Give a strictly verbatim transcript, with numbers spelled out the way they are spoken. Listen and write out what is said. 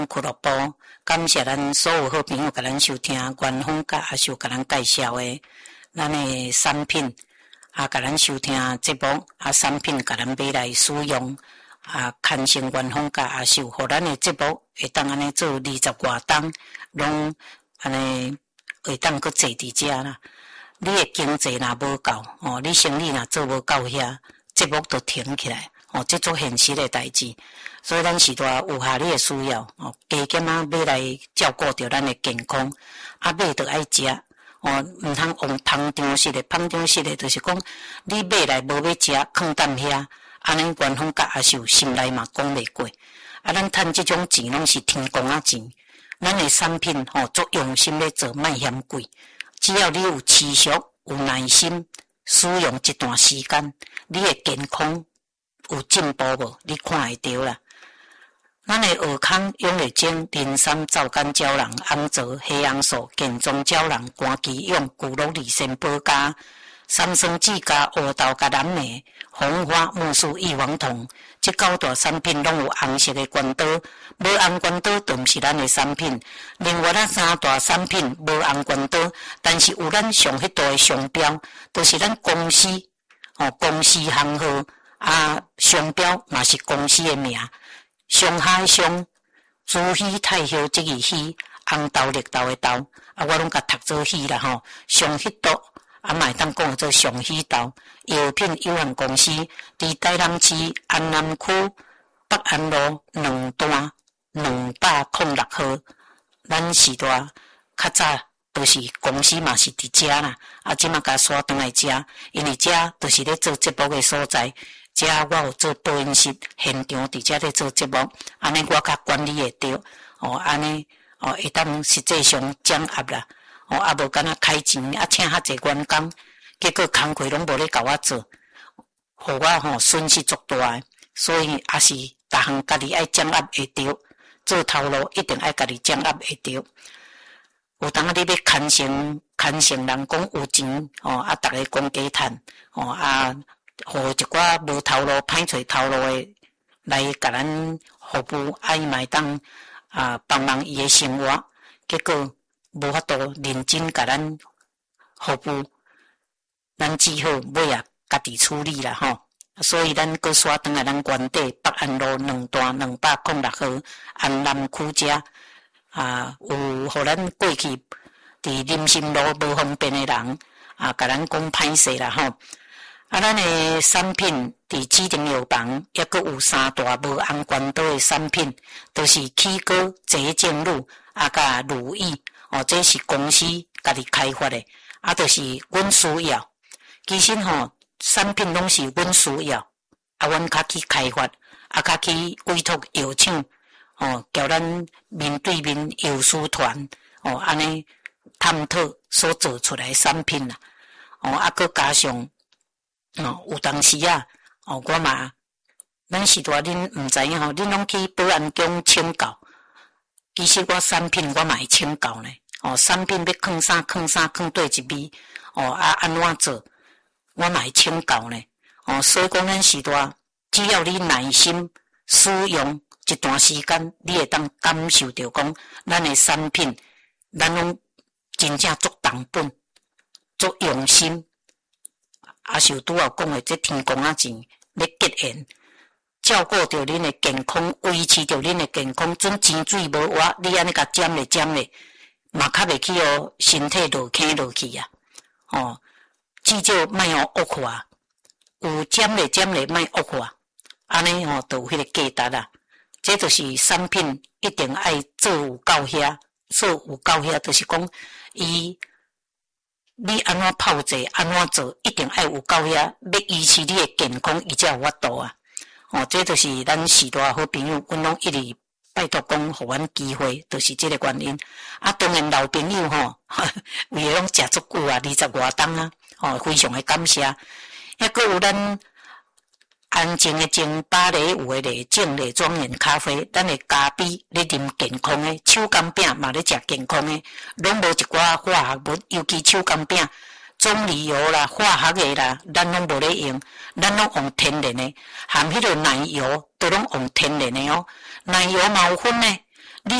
俱乐部，感谢咱所有好朋友甲咱收听，元丰甲阿秀甲咱介绍的咱的产品，啊，甲咱收听节目，啊，产品甲咱买来使用，啊，牵成元丰甲阿秀，互咱的节目会当安尼做二十外档，拢安尼会当搁坐伫遮啦。你的经济若无够，哦，你生意若做无够遐，节目就停起来，哦，这做现实的代志。所以咱时代有下你的需要，哦，加减啊买来照顾着咱的健康，啊买着爱食，哦，毋通用膨胀式的，膨胀式的就是讲你买来无要食，放踮遐，安尼元丰甲阿秀心内嘛讲袂过。啊，咱趁即种钱拢是天公仔钱，咱的产品吼足用心咧做，莫嫌贵。只要你有持续、有耐心，使用一段时间，你的健康有进步无？你看会到啦。咱的尔康永乐精、磷酸皂苷胶囊、红枣、黑杨素、健壮胶囊、肝基用、骨碌利肾保加、三生指甲、乌豆甲蓝莓、红花木素异黄酮，这九大产品拢有红色的关刀，无红关刀就毋是咱的产品。另外，咱三大产品无红关刀，但是有咱上迄大的商标，就是咱公司哦，公司行号啊，商标嘛是公司的名。上海上朱熹太后即个熹，红豆绿豆的豆，啊，我拢甲读做熹啦吼。上熹豆啊，嘛会当讲做上熹豆。药品有限公司伫台南市安南区北安路两段两百零六号。咱时代较早就是公司嘛是伫遮啦，啊，即马甲刷转来遮，因为遮就是咧做节目的所在。遮我有做播音室，现场伫遮咧做节目，安尼我甲管理会着，哦，安尼哦会当实际上掌握啦，哦，啊无敢若开钱啊请较济员工，结果工课拢无咧甲我做，互我吼损失足大诶，所以也是逐项家己爱掌握会着，做头路一定爱家己掌握会着。有当啊你要牵成牵成人讲有钱，哦，啊逐个公家趁，哦啊。互一寡无头路、歹找头路的来甲咱服务，啊伊嘛会当啊帮忙伊的生活，结果无法度认真甲咱服务，咱只好尾也家己处理啦吼。所以咱搁刷转来咱原地北安路两段两百零六号安南区遮啊，有互咱过去伫林森路无方便的人啊，甲咱讲歹势啦吼。啊，咱的产品伫指定药房，抑阁有三大无红关刀的产品，都、就是起膏、洁净露啊，甲乳液哦，这是公司家己开发的，啊，就是阮需要。其实吼，产品拢是阮需要，啊，阮较去开发，啊，较去委托药厂哦，叫咱面对面药师团哦，安尼探讨所做出来的产品啦，哦，啊，阁加上。哦，有当时啊，哦，我嘛，咱时代恁毋知影吼，恁拢去保安宫请教。其实我产品我嘛会请教呢。哦，产品要放啥放啥放对一味，哦啊安怎做，我嘛会请教呢。哦，所以讲咱时代，只要你耐心使用一段时间，你会当感受到讲，咱的产品，咱拢真正足重本，足用心。也是有拄好讲的，这天公仔钱要结缘，照顾着恁的健康，维持着恁的健康。准钱水无活，你安尼甲占咧占咧，嘛较袂去哦，身体落坑落去啊。哦，至少莫哦恶化，有占咧占咧莫恶化，安尼吼就有迄个价值啊。这就是产品一定爱做有够遐，做有够遐，就是讲伊。你安怎泡者，安怎做，一定爱有够遐，要维持你的健康，伊才有法度啊！哦，这就是咱时代好朋友，阮拢一直拜托讲，互阮机会，就是这个原因。啊，当然老朋友吼，为了拢食足久啊，二十外档啊，哦，非常的感谢。抑阁有咱安静的静芭蕾舞的丽静丽庄园咖啡，咱的咖啡咧啉健康的，手工饼嘛咧食健康的，拢无一寡化学物，尤其手工饼，棕榈油啦、化学的啦，咱拢无咧用，咱拢用天然的，含迄个奶油都拢用天然的哦。奶油嘛有分呢，